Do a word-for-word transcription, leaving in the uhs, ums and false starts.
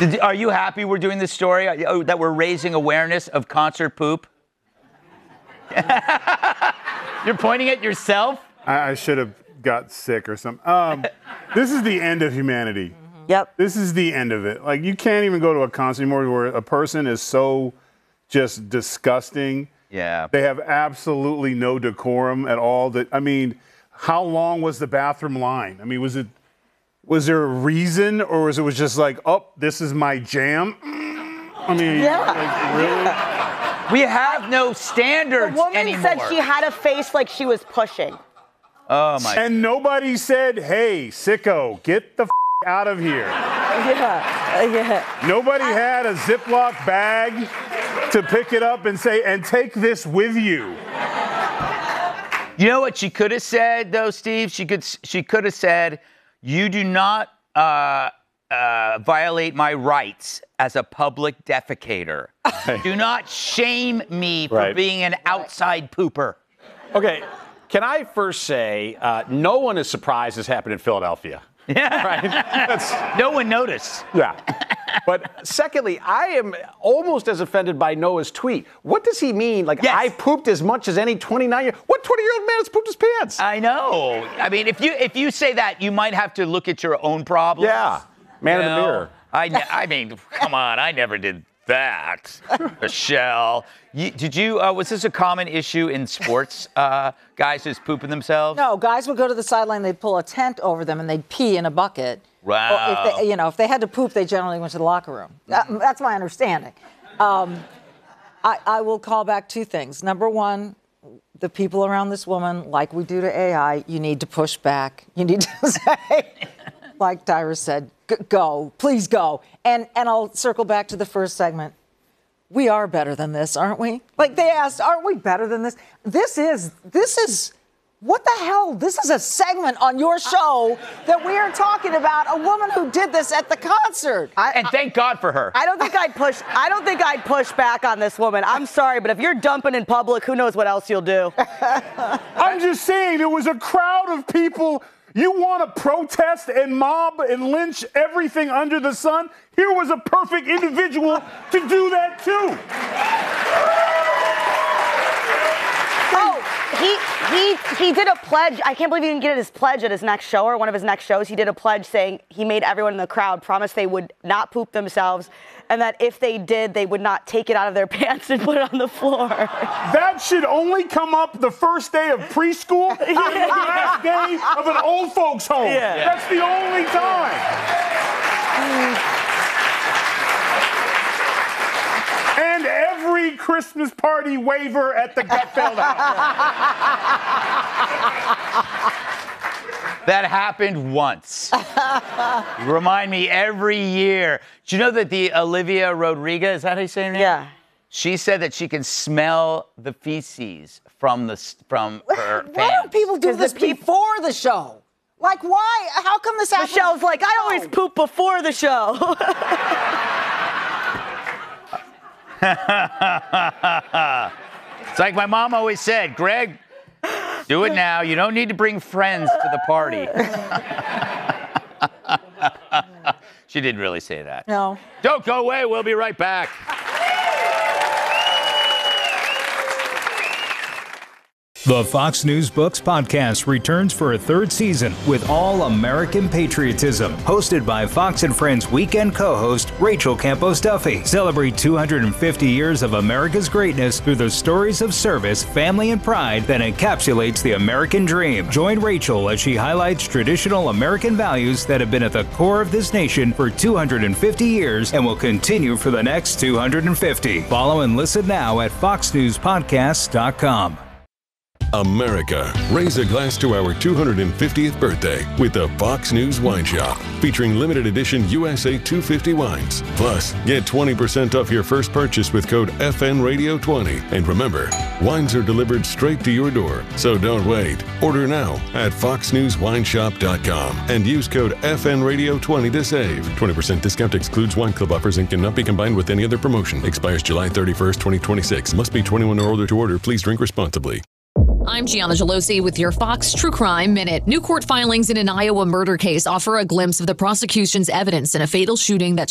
Did, are you happy we're doing this story? Oh, that we're raising awareness of concert poop? You're pointing at yourself? I, I should have got sick or something. Um, this is the end of humanity. Mm-hmm. Yep. This is the end of it. Like, you can't even go to a concert anymore where a person is so just disgusting. Yeah. They have absolutely no decorum at all. That I mean, how long was the bathroom line? I mean, was it was there a reason, or was it was just like, oh, this is my jam? I mean, yeah. like, really? Yeah. We have no standards The woman anymore. said she had a face like she was pushing. Oh my! And nobody said, "Hey, sicko, get the f- out of here." Yeah, yeah. Nobody had a Ziploc bag to pick it up and say, "And take this with you." You know what she could have said, though, Steve? She could. She could have said, "You do not uh, uh, violate my rights as a public defecator. Do not shame me for Right. being an outside pooper." Okay, can I first say, uh, no one is surprised this happened in Philadelphia. Yeah. Right? That's, No one noticed. yeah. But secondly, I am almost as offended by Noah's tweet. What does he mean? Like, Yes. I pooped as much as any twenty-nine-year... What twenty-year-old man has pooped his pants? I know. I mean, if you if you say that, you might have to look at your own problems. yeah. Man You in the know? mirror. I, ne- I mean, come on, I never did that, Michelle. You, did you? Uh, was this a common issue in sports? Uh, guys just pooping themselves? No, guys would go to the sideline, they'd pull a tent over them, and they'd pee in a bucket. Wow. Or if they, you know, if they had to poop, they generally went to the locker room. That, that's my understanding. Um, I, I will call back two things. Number one, the people around this woman, like we do to A I, you need to push back. You need to say, like Tyra said, "G- go, please go. And and I'll circle back to the first segment. We are better than this, aren't we? Like they asked, aren't we better than this? This is, this is, what the hell? This is a segment on your show that we are talking about a woman who did this at the concert. I, And thank God for her. I don't think I'd push. I don't think I'd push back on this woman. I'm sorry, but if you're dumping in public, who knows what else you'll do? I'm just saying, there was a crowd of people. You want to protest and mob and lynch everything under the sun? Here was a perfect individual to do that too. Oh, he he he did a pledge. I can't believe he didn't get his pledge at his next show or one of his next shows. He did a pledge saying he made everyone in the crowd promise they would not poop themselves, and that if they did, they would not take it out of their pants and put it on the floor. That should only come up the first day of preschool and the last day of an old folks home. Yeah. That's the only time. And every Christmas party waiver at the Gutfeld house. That happened once. You remind me every year. Do you know that the Olivia Rodrigo, is that how you say her name? Yeah. She said that she can smell the feces from the s- from her Why fans. don't people do 'Cause the this peop- before the show? Like, why? How come this happens? Michelle's like, I always poop before the show. It's like my mom always said, Greg, do it now. You don't need to bring friends to the party. She didn't really say that. No. Don't go away. We'll be right back. The Fox News Books podcast returns for a third season with all American patriotism. Hosted by Fox and Friends weekend co-host Rachel Campos Duffy. Celebrate two hundred fifty years of America's greatness through the stories of service, family, and pride that encapsulates the American dream. Join Rachel as she highlights traditional American values that have been at the core of this nation for two hundred fifty years and will continue for the next two hundred fifty. Follow and listen now at fox news podcasts dot com. America, raise a glass to our two hundred fiftieth birthday with the Fox News Wine Shop, featuring limited edition U S A two fifty wines. Plus, get twenty percent off your first purchase with code F N Radio twenty. And remember, wines are delivered straight to your door, so don't wait. Order now at fox news wine shop dot com and use code F N Radio twenty to save. twenty percent discount excludes wine club offers and cannot be combined with any other promotion. Expires July thirty-first, twenty twenty-six. Must be twenty-one or older to order. Please drink responsibly. I'm Gianna Gelosi with your Fox True Crime Minute. New court filings in an Iowa murder case offer a glimpse of the prosecution's evidence in a fatal shooting that